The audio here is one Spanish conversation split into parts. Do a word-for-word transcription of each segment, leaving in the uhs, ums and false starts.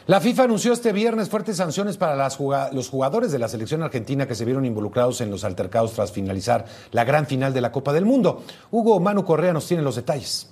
La FIFA anunció este viernes fuertes sanciones para las jug- los jugadores de la selección argentina que se vieron involucrados en los altercados tras finalizar la gran final de la Copa del Mundo. Hugo Manu Correa nos tiene los detalles.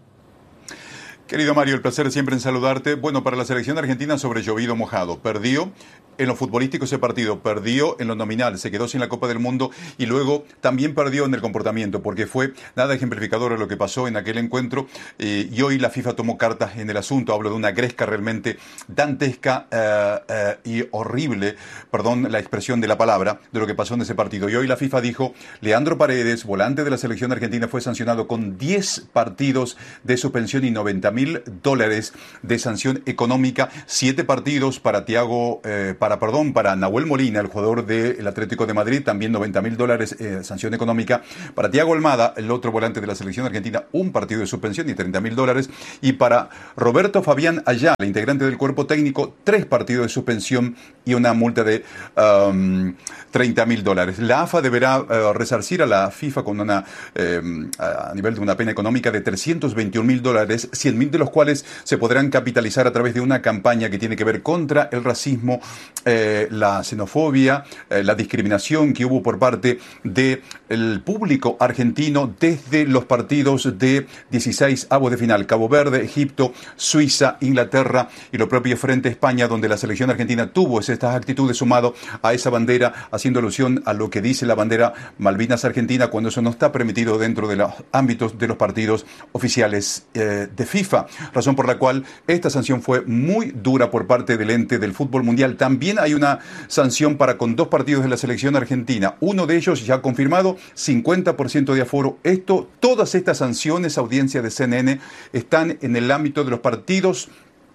Querido Mario, el placer siempre en saludarte. Bueno, para la selección argentina sobre llovido mojado. Perdió en lo futbolístico ese partido, perdió en lo nominal, se quedó sin la Copa del Mundo y luego también perdió en el comportamiento, porque fue nada ejemplificador de lo que pasó en aquel encuentro eh, y hoy la FIFA tomó cartas en el asunto. Hablo de una gresca realmente dantesca eh, eh, y horrible, perdón la expresión de la palabra, de lo que pasó en ese partido. Y hoy la FIFA dijo, Leandro Paredes, volante de la selección argentina, fue sancionado con diez partidos de suspensión y noventa mil dólares de sanción económica, siete partidos para Thiago, eh, para, perdón, para Nahuel Molina, el jugador del Atlético de Madrid, también noventa mil dólares eh, sanción económica. Para Thiago Almada, el otro volante de la selección argentina, un partido de suspensión y treinta mil dólares. Y para Roberto Fabián Ayala, integrante del cuerpo técnico, tres partidos de suspensión y una multa de um, treinta mil dólares. La A F A deberá uh, resarcir a la FIFA con una, eh, a nivel de una pena económica de trescientos veintiún mil dólares, cien mil de los cuales se podrán capitalizar a través de una campaña que tiene que ver contra el racismo, eh, la xenofobia, eh, la discriminación que hubo por parte del público argentino desde los partidos de dieciséis avos de final, Cabo Verde, Egipto, Suiza, Inglaterra y lo propio frente a España, donde la selección argentina tuvo estas actitudes sumado a esa bandera, haciendo alusión a lo que dice la bandera Malvinas Argentina, cuando eso no está permitido dentro de los ámbitos de los partidos oficiales eh, de FIFA. Razón por la cual esta sanción fue muy dura por parte del ente del fútbol mundial. También hay una sanción para con dos partidos de la selección argentina. Uno de ellos ya confirmado, cincuenta por ciento de aforo. Esto, todas estas sanciones, audiencia de C N N, están en el ámbito de los partidos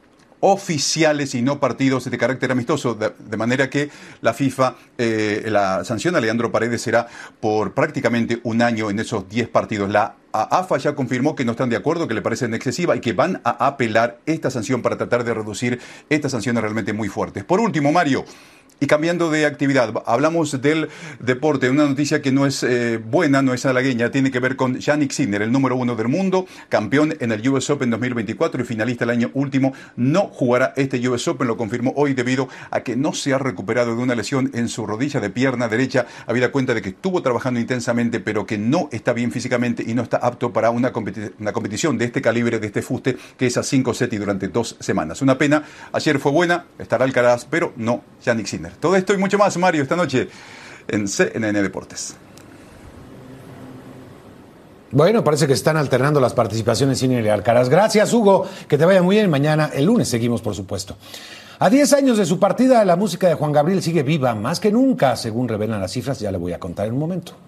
oficiales y no partidos de carácter amistoso, de, de manera que la FIFA, eh, la sanción a Leandro Paredes será por prácticamente un año en esos diez partidos. La A F A ya confirmó que no están de acuerdo, que le parecen excesiva y que van a apelar esta sanción para tratar de reducir estas sanciones realmente muy fuertes. Por último, Mario, y cambiando de actividad, hablamos del deporte, una noticia que no es eh, buena, no es halagueña, tiene que ver con Jannik Sinner, el número uno del mundo, campeón en el U S Open dos mil veinticuatro y finalista el año último. No jugará este U S Open, lo confirmó hoy debido a que no se ha recuperado de una lesión en su rodilla de pierna derecha, habida cuenta de que estuvo trabajando intensamente, pero que no está bien físicamente y no está apto para una, competi- una competición de este calibre, de este fuste, que es a cinco sets y durante dos semanas. Una pena, ayer fue buena, estará Alcaraz, pero no Jannik Sinner. Todo esto y mucho más, Mario, esta noche en C N N Deportes. Bueno, parece que están alternando las participaciones Sinner y Alcaraz. Gracias, Hugo. Que te vaya muy bien. Mañana, el lunes, seguimos, por supuesto. A diez años de su partida, la música de Juan Gabriel sigue viva más que nunca, según revelan las cifras. Ya le voy a contar en un momento.